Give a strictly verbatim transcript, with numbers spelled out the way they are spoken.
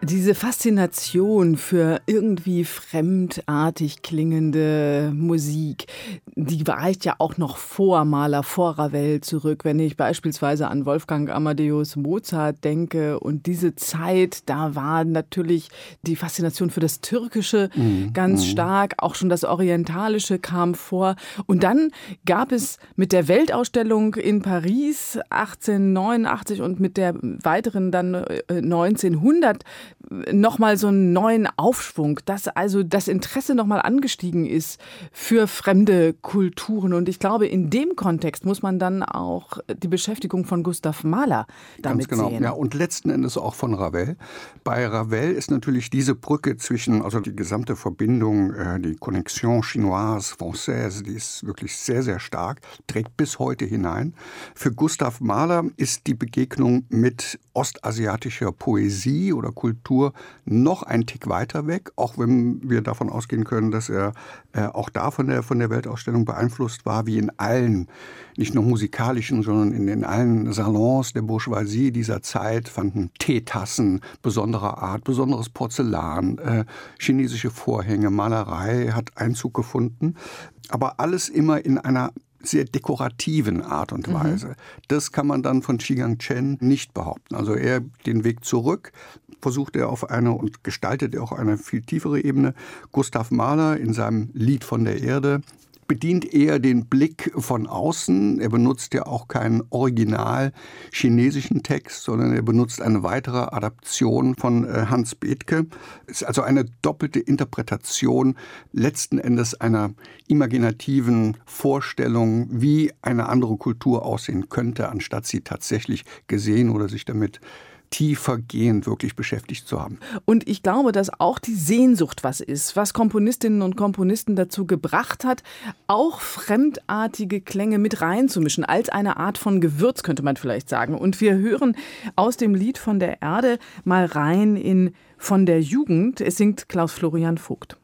Diese Faszination für irgendwie fremdartig klingende Musik, die reicht ja auch noch vor Mahler, vor Ravel zurück. Wenn ich beispielsweise an Wolfgang Amadeus Mozart denke und diese Zeit, da war natürlich die Faszination für das Türkische mhm. ganz mhm. stark. Auch schon das Orientalische kam vor. Und dann gab es mit der Weltausstellung in Paris achtzehnhundertneunundachtzig und mit der weiteren dann neunzehnhundert nochmal so einen neuen Aufschwung, dass also das Interesse nochmal angestiegen ist für fremde Kulturen. Und ich glaube, in dem Kontext muss man dann auch die Beschäftigung von Gustav Mahler damit Ganz genau. sehen. Ja, und letzten Endes auch von Ravel. Bei Ravel ist natürlich diese Brücke zwischen, also die gesamte Verbindung, die Connexion chinoise, française, die ist wirklich sehr, sehr stark, trägt bis heute hinein. Für Gustav Mahler ist die Begegnung mit ostasiatischer Poesie oder Kultur noch ein Tick weiter weg, auch wenn wir davon ausgehen können, dass er äh, auch da von der, von der Weltausstellung beeinflusst war, wie in allen, nicht nur musikalischen, sondern in, in allen Salons der Bourgeoisie dieser Zeit fanden Teetassen besonderer Art, besonderes Porzellan, äh, chinesische Vorhänge, Malerei hat Einzug gefunden, aber alles immer in einer sehr dekorativen Art und Weise. Mhm. Das kann man dann von Zhigang Chen nicht behaupten. Also er den Weg zurück versucht er auf eine und gestaltet er auch eine viel tiefere Ebene. Gustav Mahler in seinem Lied von der Erde bedient eher den Blick von außen. Er benutzt ja auch keinen original chinesischen Text, sondern er benutzt eine weitere Adaption von Hans Bethke. Es ist also eine doppelte Interpretation letzten Endes einer imaginativen Vorstellung, wie eine andere Kultur aussehen könnte, anstatt sie tatsächlich gesehen oder sich damit tiefergehend wirklich beschäftigt zu haben. Und ich glaube, dass auch die Sehnsucht was ist, was Komponistinnen und Komponisten dazu gebracht hat, auch fremdartige Klänge mit reinzumischen, als eine Art von Gewürz, könnte man vielleicht sagen. Und wir hören aus dem Lied von der Erde mal rein in Von der Jugend. Es singt Klaus Florian Vogt.